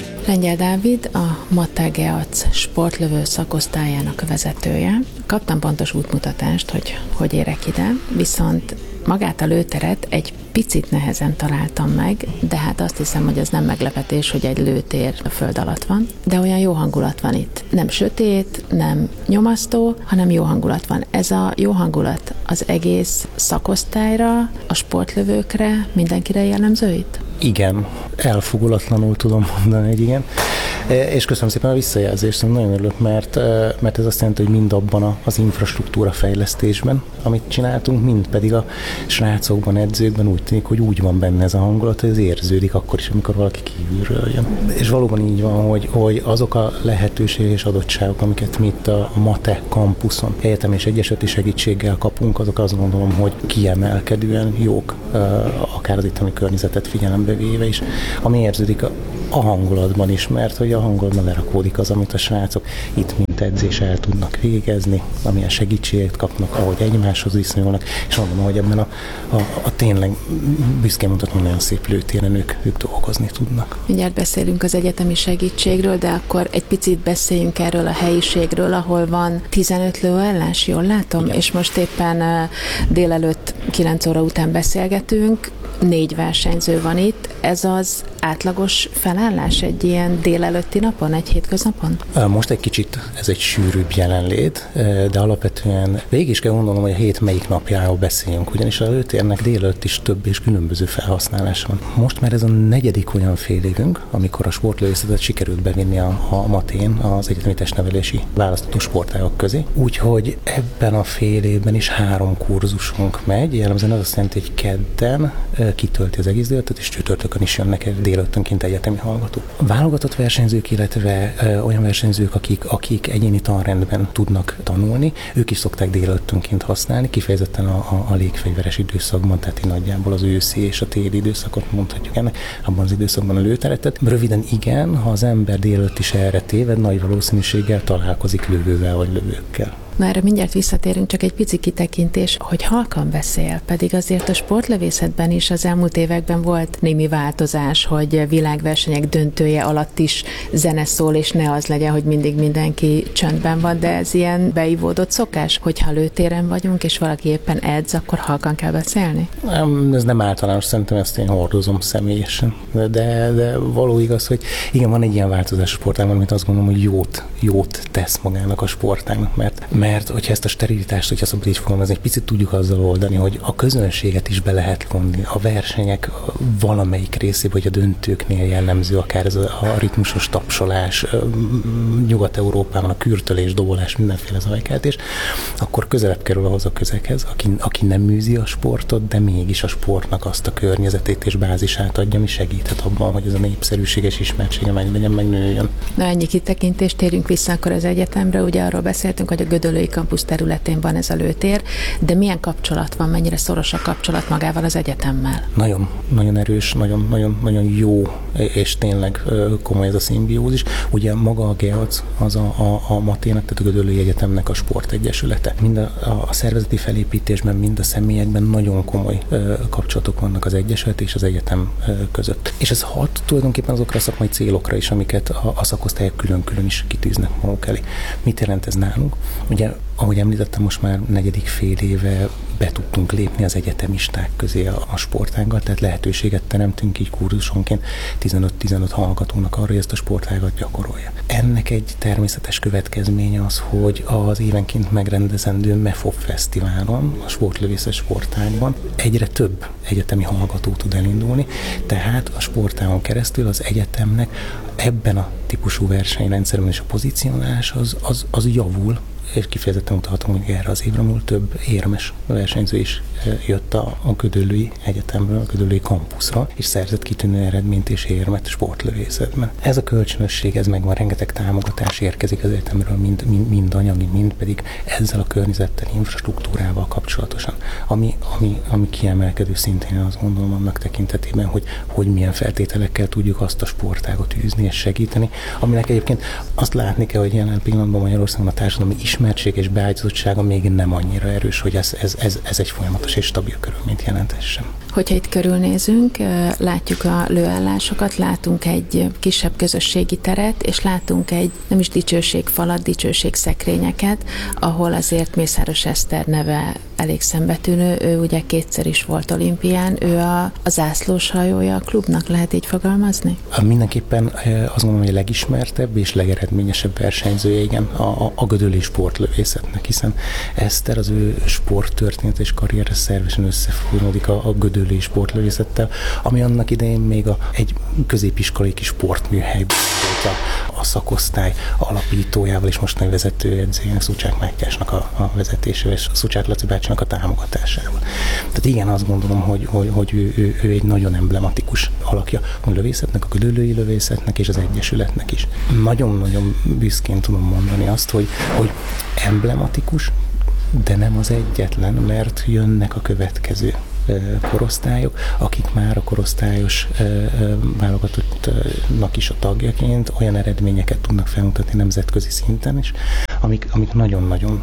Lengyel Dávid, a Mate Geac sportlövő szakosztályának vezetője. Kaptam pontos útmutatást, hogy érek ide, viszont magát a lőteret egy picit nehezen találtam meg, de hát azt hiszem, hogy ez nem meglepetés, hogy egy lőtér a föld alatt van, de olyan jó hangulat van itt. Nem sötét, nem nyomasztó, hanem jó hangulat van. Ez a jó hangulat az egész szakosztályra, a sportlövőkre, mindenkire jellemző itt? Igen, elfogulatlanul tudom mondani, hogy igen. És köszönöm szépen a visszajelzést, nagyon örülök, mert ez azt jelenti, hogy mind abban az infrastruktúra fejlesztésben, amit csináltunk, mind pedig a srácokban, edzőkben úgy tűnik, hogy úgy van benne ez a hangulat, hogy ez érződik akkor is, amikor valaki kívülről jön. És valóban így van, hogy azok a lehetőségek és adottságok, amiket mi itt a Mate kampuszon egyetem és egyesületi segítséggel kapunk, azok azt gondolom, hogy kiemelkedően jók, akár az itteni környezetet figyelembe véve is, ami érződik a hangulatban is, mert hogy a hangulatban lerakódik az, amit a srácok itt mint edzés el tudnak végezni, amilyen segítséget kapnak, ahogy egymáshoz viszonyulnak, és mondom, hogy ebben a tényleg büszkén mutatni nagyon szép lőtéren ők dolgozni tudnak. Mindjárt beszélünk az egyetemi segítségről, de akkor egy picit beszéljünk erről a helyiségről, ahol van 15 lőállás, jól látom? Igen. És most éppen délelőtt 9 óra után beszélgetünk, 4 versenyző van itt. Ez az átlagos felállás egy ilyen délelőtti napon, egy hétköznapon? Most egy kicsit ez egy sűrűbb jelenlét, de alapvetően végig is kell gondolnom, hogy a hét melyik napjáról beszéljünk, ugyanis a lőtérnek délelőtt is több és különböző felhasználása van. Most már ez a 4. olyan fél évünk, amikor a sportlövészetet sikerült bevinni a Matén az egyetemi testnevelési választható sportágak közé. Úgyhogy ebben a fél évben is 3 kurzusunk megy, jellemzően az azt jelenti, hogy kedden kitölti az egész délelőttet, és csütörtökön is jönnek délelőttönként egyetemi hallgatók. Válogatott versenyzők, illetve olyan versenyzők, akik egyéni tanrendben tudnak tanulni, ők is szokták délelőttönként használni, kifejezetten a légfegyveres időszakban, tehát nagyjából az őszi és a téli időszakot mondhatjuk ennek, abban az időszakban a lőteretet. Röviden igen, ha az ember délelőtt is erre téved, nagy valószínűséggel találkozik lövővel vagy lövőkkel. Na erre mindjárt visszatérünk, csak egy pici kitekintés, hogy halkan beszél, pedig azért a sportlövészetben is az elmúlt években volt némi változás, hogy világversenyek döntője alatt is zene szól, és ne az legyen, hogy mindig mindenki csöndben van, de ez ilyen beivódott szokás, hogyha lőtéren vagyunk, és valaki éppen edz, akkor halkan kell beszélni? Ez nem általános, szerintem ezt én hordozom személyesen, de való igaz, hogy igen, van egy ilyen változás a sportágban, amit azt gondolom, hogy jót tesz magának a sportágnak, mert hogyha ezt a sterilitást, hogyha szabad így fogalmazni, egy picit tudjuk azzal oldani, hogy a közönséget is be lehet vonni. A versenyek valamelyik részében, hogy a döntőknél jellemző, akár ez a ritmusos tapsolás, Nyugat-Európában a kürtölés, dobolás, mindenféle zajkeltés, akkor közelebb kerül ahhoz a közeghez, aki nem űzi a sportot, de mégis a sportnak azt a környezetét és bázisát adja, ami segíthet abban, hogy ez a népszerűséges ismertsége megnőjön. Na ennyi kitekintést, térjünk vissza akkor az egyetemre. Ugye arról beszéltünk, hogy a Gödöllői Kampusz területén van ez a lőtér, de milyen kapcsolat van, mennyire szoros a kapcsolat magával az egyetemmel? Nagyon erős, nagyon jó, és tényleg komoly ez a szimbiózis. Ugye maga a GEAC az a Matének, tehát a Gödöllői Egyetemnek a sportegyesülete. Mind a szervezeti felépítésben, mind a személyekben nagyon komoly kapcsolatok vannak az egyesület és az egyetem között. És ez hat tulajdonképpen azokra a szakmai célokra is, amiket a szakosztályok külön-külön is kitűznek maguk elé. Mit jelent ez nálunk? Ugye, ahogy említettem, most már 4. fél éve be tudtunk lépni az egyetemisták közé a sportággal, tehát lehetőséget teremtünk így kurzusonként 15-15 hallgatónak arra, hogy ezt a sportágat gyakorolja. Ennek egy természetes következménye az, hogy az évenként megrendezendő MEFOP fesztiválon, a sportlövészet sportágban egyre több egyetemi hallgató tud elindulni, tehát a sportágon keresztül az egyetemnek ebben a típusú versenyrendszerben és a pozícionálás az javul, és kifejezetten utalhatom, hogy erre az évre múlt több érmes versenyző is jött a Gödöllői Egyetemről, a Gödöllői kampuszra, és szerzett kitűnő eredményt és érmet sportlövészetben. Ez a kölcsönösség, ez megvan, rengeteg támogatás érkezik az egyetemről, mind anyagi, mind pedig ezzel a környezettel, infrastruktúrával kapcsolatosan, ami kiemelkedő szintén azt gondolom annak tekintetében, hogy milyen feltételekkel tudjuk azt a sportágot űzni és segíteni, aminek egyébként azt látni kell, hogy jelen pillanatban Magyarországon a társadalmi ismertség és beágyazottsága még nem annyira erős, hogy ez egy folyamatos és stabil körülményt jelentessen. Hogyha itt körülnézünk, látjuk a lőállásokat, látunk egy kisebb közösségi teret, és látunk egy nem is dicsőségfalat, dicsőségszekrényeket, ahol azért Mészáros Eszter neve elég szembetűnő, ő ugye 2-szer is volt olimpián, ő a zászlós hajója a klubnak, lehet így fogalmazni? Mindenképpen azt gondolom, hogy a legismertebb és legeredményesebb versenyzője, igen, a gödöllői sportlövészetnek, hiszen Eszter az ő sporttörténet és karrierre szervesen összefonódik a gödöllői sportlövészettel, ami annak idején még egy középiskolai kis sportműhely volt a szakosztály alapítójával és mostani vezetőedzőjének, Szucsák Mátyásnak a vezetésével és Szucsák Laci bácsinak a támogatásával. Tehát igen, azt gondolom, hogy ő egy nagyon emblematikus alakja a lövészetnek, a gödöllői lövészetnek és az egyesületnek is. Nagyon-nagyon büszkén tudom mondani azt, hogy emblematikus, de nem az egyetlen, mert jönnek a következő korosztályok, akik már a korosztályos válogatottnak is a tagjaként olyan eredményeket tudnak felmutatni nemzetközi szinten is, amik nagyon-nagyon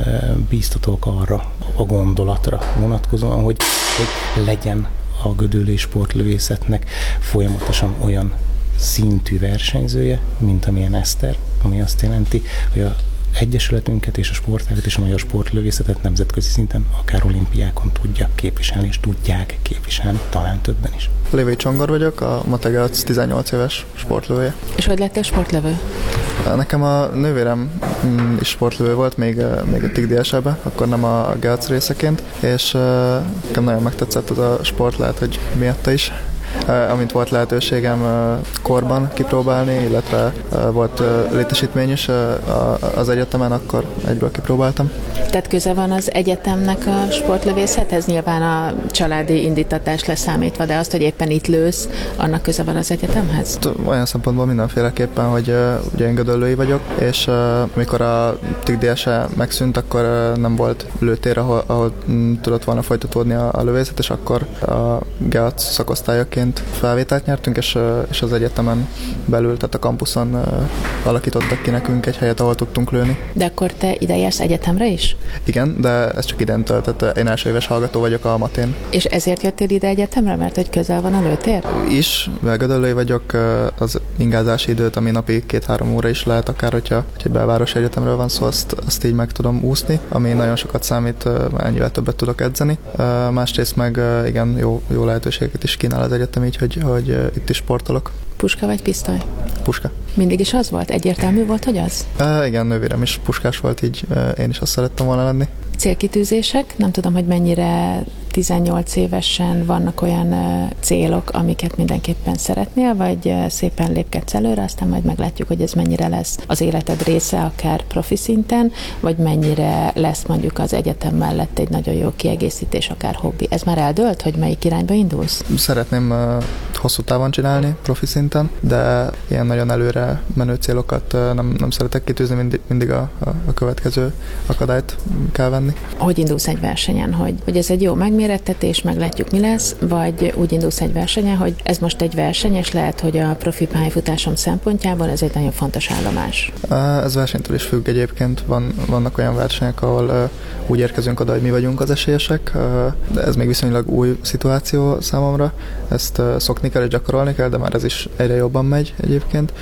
bíztatók arra a gondolatra vonatkozóan, hogy legyen a gödöllői sportlövészetnek folyamatosan olyan szintű versenyzője, mint amilyen Eszter, ami azt jelenti, hogy a egyesületünket és a sportágat és a magyar sportlövészetet nemzetközi szinten, akár olimpiákon tudja képviselni, és tudják képviselni, talán többen is. Lévai Csongor vagyok, a Mategelc 18 éves sportlövője. És hogy lettél sportlövő? Nekem a nővérem is sportlövő volt, még a TIG-DSE-ben, akkor nem a Gelc részeként, és nekem nagyon megtetszett az a sport, lehet, hogy miatta is. Amint volt lehetőségem korban kipróbálni, illetve volt létesítmény is az egyetemen, akkor egyből kipróbáltam. Tehát köze van az egyetemnek a sportlövészethez? Nyilván a családi indítatás leszámítva, de azt, hogy éppen itt lősz, annak köze van az egyetemhez? Olyan szempontból mindenféleképpen, hogy ugye én gödöllői vagyok, és mikor a TIG-DSE megszűnt, akkor nem volt lőtér, ahol tudott volna folytatódni a lövészet, és akkor a GEAC szakosztályaként felvételt nyertünk, és az egyetemen belül, tehát a kampuszon alakítottak ki nekünk egy helyet, ahol tudtunk lőni. De akkor te ide jársz egyetemre is? Igen, de ez csak idéntől, tehát én első éves hallgató vagyok a Matén. És ezért jöttél ide egyetemre, mert hogy közel van a lőtér? Is, mert gödöllői vagyok, az ingázási időt, ami napi 2-3 óra is lehet, akár hogyha egy belvárosi egyetemről van szó, azt így meg tudom úszni, ami nagyon sokat számít, ennyivel többet tudok edzeni. Másrészt meg igen, jó lehetőségeket is kínál az egyetem, így, hogy itt is sportolok. Puska vagy pisztoly? Puska. Mindig is az volt? Egyértelmű volt, hogy az? Igen, nővérem is puskás volt, így én is azt szerettem volna lenni. Célkitűzések? Nem tudom, hogy mennyire 18 évesen vannak olyan célok, amiket mindenképpen szeretnél, vagy szépen lépkedsz előre, aztán majd meglátjuk, hogy ez mennyire lesz az életed része, akár profi szinten, vagy mennyire lesz mondjuk az egyetem mellett egy nagyon jó kiegészítés, akár hobbi. Ez már eldőlt, hogy melyik irányba indulsz? Szeretném hosszú távon csinálni, profi szinten, de ilyen nagyon előre menő célokat nem szeretek kitűzni, mindig a következő akadályt kell venni. Hogy indulsz egy versenyen, hogy ez egy jó megmérettetés, meglátjuk mi lesz, vagy úgy indulsz egy versenyen, hogy ez most egy verseny, és lehet, hogy a profi pályafutásom szempontjából ez egy nagyon fontos állomás. Ez versenytől is függ egyébként. Vannak olyan versenyek, ahol úgy érkezünk oda, hogy mi vagyunk az esélyesek, de ez még viszonylag új szituáció számomra. Ezt szokni kell és gyakorolni kell, de már ez is egyre jobban megy egyébként.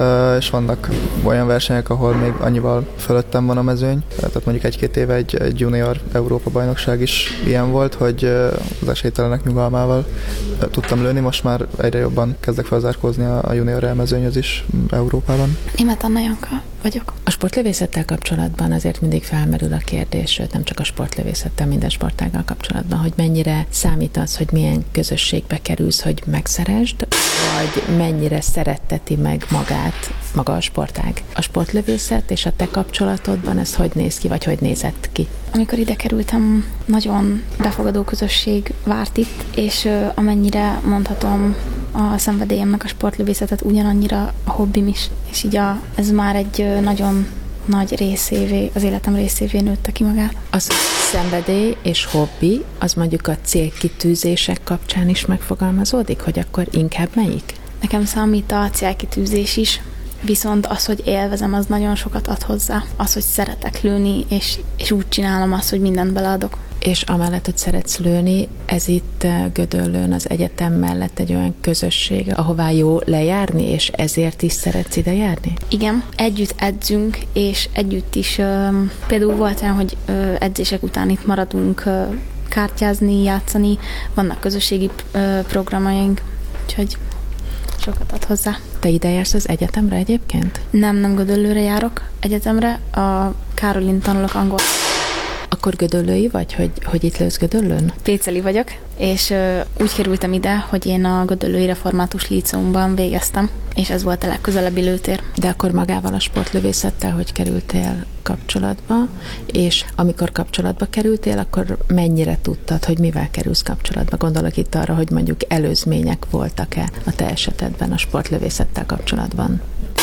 És vannak olyan versenyek, ahol még annyival fölöttem van a mezőny, tehát mondjuk 1-2 éve egy junior Európa bajnokság is ilyen volt, hogy az esélytelenek nyugalmával tudtam lőni, most már egyre jobban kezdek felzárkózni a junior elmezőnyhöz is Európában. Németh Anna Janka vagyok. A sportlövészettel kapcsolatban azért mindig felmerül a kérdés, sőt nem csak a sportlövészettel, minden sportággal kapcsolatban, hogy mennyire számít az, hogy milyen közösségbe kerülsz, hogy megszeresd, vagy mennyire szeretteti meg maga a sportág. A sportlövészet és a te kapcsolatodban ez hogy néz ki, vagy hogy nézett ki? Amikor ide kerültem, nagyon befogadó közösség várt itt, és amennyire mondhatom a szenvedélyemnek a sportlövészetet, ugyanannyira a hobbim is. És így ez már egy nagyon nagy részévé, az életem részévé nőtte ki magát. Az szenvedély és hobbi, az mondjuk a célkitűzések kapcsán is megfogalmazódik, hogy akkor inkább melyik? Nekem számít a célkitűzés is, viszont az, hogy élvezem, az nagyon sokat ad hozzá. Az, hogy szeretek lőni, és úgy csinálom azt, hogy mindent beleadok. És amellett, hogy szeretsz lőni, ez itt Gödöllőn az egyetem mellett egy olyan közösség, ahová jó lejárni, és ezért is szeretsz ide járni? Igen, együtt edzünk, és együtt is például volt olyan, hogy edzések után itt maradunk kártyázni, játszani, vannak közösségi programjaink, úgyhogy sokat ad hozzá. Te ide jársz az egyetemre egyébként? Nem Gödöllőre járok egyetemre, a Károlin tanulok angol. Akkor gödöllői vagy, hogy itt lősz Gödöllőn? Péceli vagyok, és úgy kerültem ide, hogy én a Gödöllői Református Líceumban végeztem, és ez volt a legközelebbi lőtér. De akkor magával a sportlövészettel hogy kerültél kapcsolatba, és amikor kapcsolatba kerültél, akkor mennyire tudtad, hogy mivel kerülsz kapcsolatba? Gondolok itt arra, hogy mondjuk előzmények voltak-e a te esetedben a sportlövészettel kapcsolatban?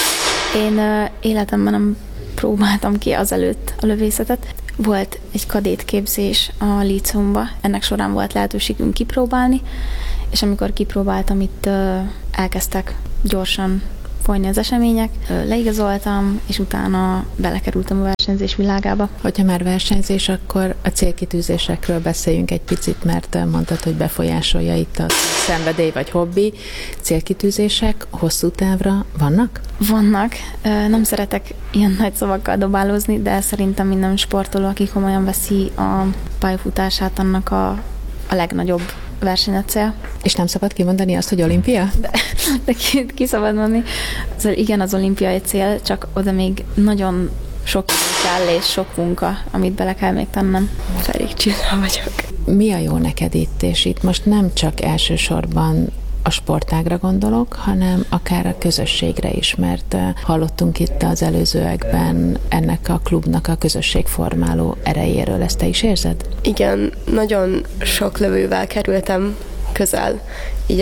Én életemben nem próbáltam ki azelőtt a lövészetet. Volt egy kadétképzés a líceumba, ennek során volt lehetőségünk kipróbálni, és amikor kipróbáltam, itt elkezdtek gyorsan folyni az események, leigazoltam, és utána belekerültem a versenyzés világába. Hogyha már versenyzés, akkor a célkitűzésekről beszéljünk egy picit, mert mondtad, hogy befolyásolja itt a szenvedély vagy hobbi. Célkitűzések hosszú távra vannak? Vannak. Nem szeretek ilyen nagy szavakkal dobálózni, de szerintem minden sportoló, aki komolyan veszi a pályafutását, annak a legnagyobb versenycél. És nem szabad kimondani azt, hogy olimpia? De ki szabad mondani. Igen, az olimpia egy cél, csak oda még nagyon sok kell és sok munka, amit bele kell még tennem. Ferig Csilla vagyok. Mi a jó neked itt? És itt most nem csak elsősorban a sportágra gondolok, hanem akár a közösségre is, mert hallottunk itt az előzőekben ennek a klubnak a közösségformáló erejéről. Ezt te is érzed? Igen, nagyon sok lövővel kerültem közel, így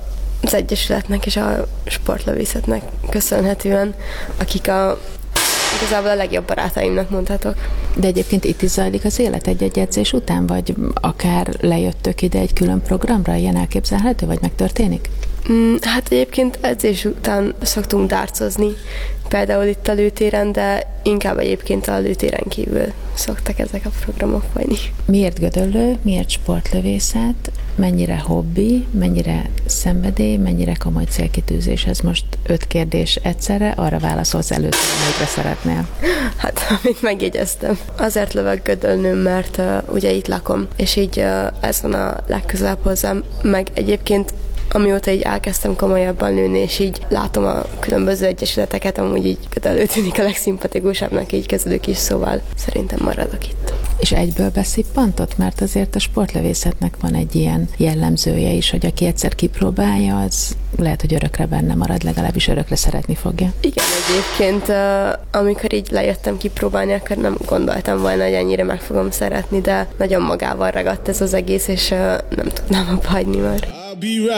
az Egyesületnek és a sportlövészetnek köszönhetően, akik igazából a legjobb barátaimnak mondhatok. De egyébként itt is zajlik az élet egy edzés után, vagy akár lejöttök ide egy külön programra, ilyen elképzelhető, vagy megtörténik? Hát egyébként edzés után szoktunk dárcozni, például itt a lőtéren, de inkább egyébként a lőtéren kívül szoktak ezek a programok folyni. Miért Gödöllő, miért sportlövészet, mennyire hobbi, mennyire szenvedély, mennyire komoly célkitűzés? Ez most 5 kérdés egyszerre, arra válaszolsz előtt, amelyikre szeretnél. Hát, amit megjegyeztem. Azért lövök Gödöllőn, mert ugye itt lakom, és így ez van a legközelebb hozzám, meg egyébként amióta így elkezdtem komolyabban lőni, és így látom a különböző egyesületeket, amúgy így Gödöllő tűnik a legszimpatikusabbnak így közülük is, szóval szerintem maradok itt. És egyből beszippantott? Mert azért a sportlövészetnek van egy ilyen jellemzője is, hogy aki egyszer kipróbálja, az lehet, hogy örökre benne marad, legalábbis örökre szeretni fogja. Igen, egyébként amikor így lejöttem kipróbálni, akkor nem gondoltam volna, hogy ennyire meg fogom szeretni, de nagyon magával ragadt ez az egész, és nem tudnám abba hagyni már.